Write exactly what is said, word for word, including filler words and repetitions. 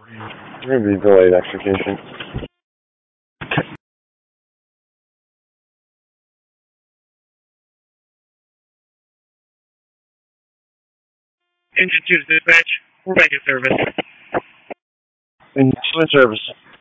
We're going to be delayed execution. Engine two to dispatch. We're back in service. Engine two in service.